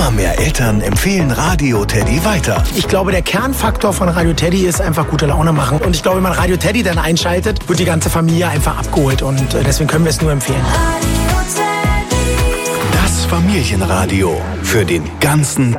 Immer mehr Eltern empfehlen Radio Teddy weiter. Ich glaube, der Kernfaktor von Radio Teddy ist einfach gute Laune machen. Und ich glaube, wenn man Radio Teddy dann einschaltet, wird die ganze Familie einfach abgeholt. Und deswegen können wir es nur empfehlen. Das Familienradio für den ganzen